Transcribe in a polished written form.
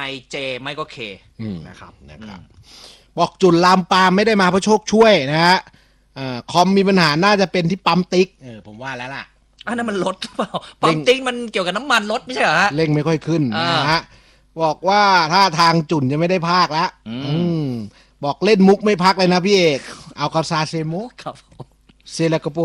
เจไม่ก็เคนะครับบอกจุนลามปามไม่ได้มาเพราะโชคช่วยนะฮะคอมมีปัญหาน่าจะเป็นที่ปั๊มติ๊กผมว่าแล้วล่ะอันนั้นมันรถหรือเปล่าปั๊มติ๊กมันเกี่ยวกับน้ำมันรถไม่ใช่เหรอฮะเร่งไม่ค่อยขึ้นนะฮะบอกว่าถ้าทางจุนจะไม่ได้พากแล้วบอกเล่นมุกไม่พักเลยนะพี่เอกเอาคาซาเซโมเซลากโป